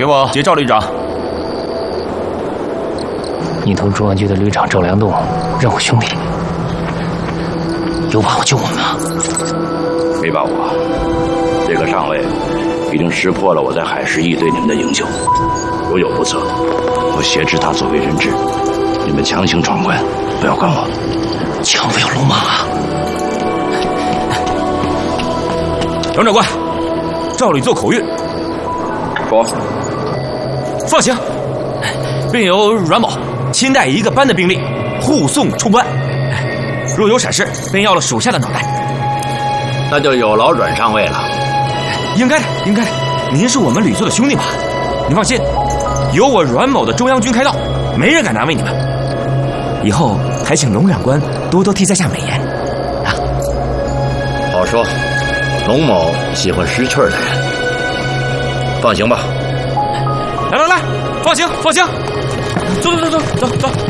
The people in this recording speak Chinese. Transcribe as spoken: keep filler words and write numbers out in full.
给我接赵旅长。 你同重案局的旅长赵良栋让我兄弟，有把握救我们吗？ 没把握。这个上尉已经识破了我在海事驿对你们的营救，如有不测，我挟持他作为人质，你们强行闯关，不要管我， 枪不要鲁莽啊！ 杨长官，赵旅做口谕， 说， 放行，并由阮某亲带一个班的兵力护送出关，若有闪失，便要了属下的脑袋。 那就有劳阮上尉了。 应该的，应该的，您是我们旅座的兄弟嘛，您放心，有我阮某的中央军开道，没人敢难为你们。以后还请龙长官多多替在下美言啊。 好说，龙某喜欢识趣的人，放行吧。 来来来，放行放行，走走走走走走。